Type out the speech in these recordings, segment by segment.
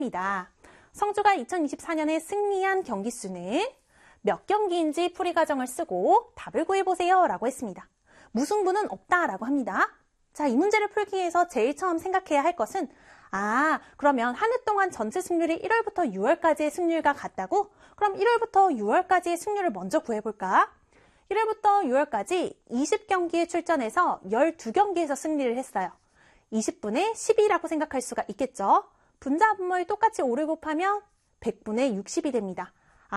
입니다. 성주가 2024년에 승리한 경기 수는 몇 경기인지 풀이 과정을 쓰고 답을 구해보세요 라고 했습니다. 무승부는 없다라고 합니다. 자, 이 문제를 풀기 위해서 제일 처음 생각해야 할 것은 그러면 한 해 동안 전체 승률이 1월부터 6월까지의 승률과 같다고? 그럼 1월부터 6월까지의 승률을 먼저 구해볼까? 1월부터 6월까지 20경기에 출전해서 12경기에서 승리를 했어요. 20분의 10이라고 생각할 수가 있겠죠? 분자 분모를 똑같이 5를 곱하면 100분의 60이 됩니다.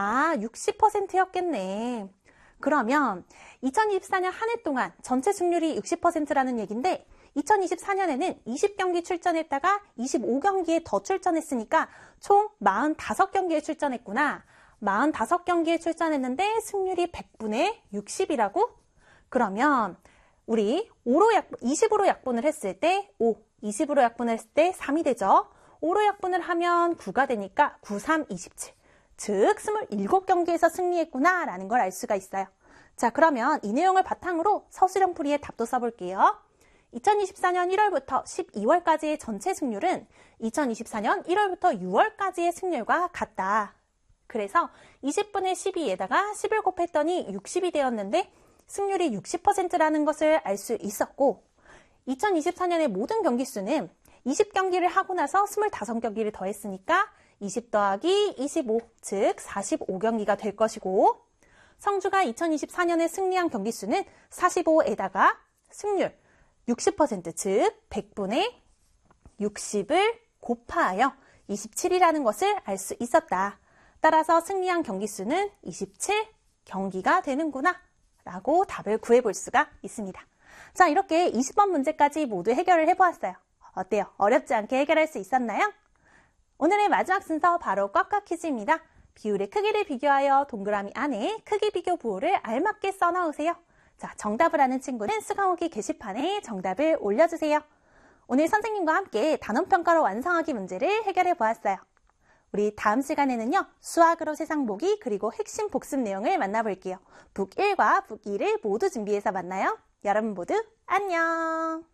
60%였겠네. 그러면 2024년 한 해 동안 전체 승률이 60%라는 얘기인데 2024년에는 20경기 출전했다가 25경기에 더 출전했으니까 총 45경기에 출전했구나. 45경기에 출전했는데 승률이 100분의 60이라고? 그러면 우리 20으로 약분을 했을 때 5, 20으로 약분을 했을 때 3이 되죠. 5로 약분을 하면 9가 되니까 9, 3, 27. 즉 27경기에서 승리했구나 라는 걸 알 수가 있어요. 자, 그러면 이 내용을 바탕으로 서술형 풀이의 답도 써볼게요. 2024년 1월부터 12월까지의 전체 승률은 2024년 1월부터 6월까지의 승률과 같다. 그래서 20분의 12에다가 10을 곱했더니 60이 되었는데 승률이 60%라는 것을 알 수 있었고 2024년의 모든 경기 수는 20경기를 하고 나서 25경기를 더했으니까 20 더하기 25, 즉 45경기가 될 것이고 성주가 2024년에 승리한 경기 수는 45에다가 승률 60%, 즉 100분의 60을 곱하여 27이라는 것을 알 수 있었다. 따라서 승리한 경기 수는 27경기가 되는구나 라고 답을 구해볼 수가 있습니다. 자, 이렇게 20번 문제까지 모두 해결을 해보았어요. 어때요? 어렵지 않게 해결할 수 있었나요? 오늘의 마지막 순서 바로 꽉꽉 퀴즈입니다. 비율의 크기를 비교하여 동그라미 안에 크기 비교 부호를 알맞게 써넣으세요. 자, 정답을 아는 친구는 수강후기 게시판에 정답을 올려주세요. 오늘 선생님과 함께 단원평가로 완성하기 문제를 해결해 보았어요. 우리 다음 시간에는요, 수학으로 세상 보기 그리고 핵심 복습 내용을 만나볼게요. 북 1과 북 2를 모두 준비해서 만나요. 여러분 모두 안녕!